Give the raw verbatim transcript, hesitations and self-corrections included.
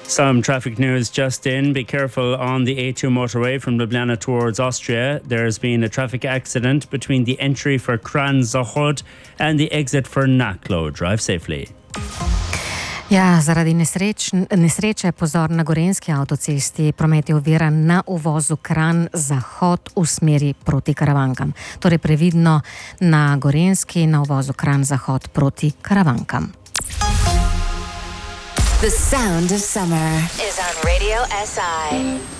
Some traffic news just in. Be careful on the A two motorway from Ljubljana towards Austria. There's been a traffic accident between the entry for Kran Zahod and the exit for Naklo. Drive safely. Ja, zaradi nesreč, nesreče pozor na gorenski avtocesti. Promet je oviran na uvozu Kran Zahod v smeri proti Karavankam. Torej previdno na gorenski, na uvozu Kran Zahod proti Karavankam. The sound of summer is on Radio S I.